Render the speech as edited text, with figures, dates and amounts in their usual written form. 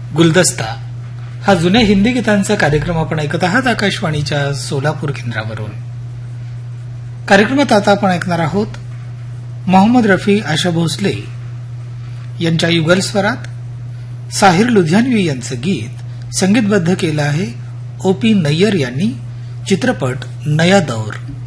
गुलदस्ता हा जुन्या हिंदी गीतांचा कार्यक्रम आपण ऐकत आहात आकाशवाणीच्या सोलापूर केंद्रावरून. कार्यक्रमात आता आपण ऐकणार आहोत मोहम्मद रफी, आशा भोसले यांच्या युगल स्वरात साहिर लुधियानवी यांचं गीत संगीतबद्ध केलं आहे ओ पी नय्यर यांनी. चित्रपट नया दौर.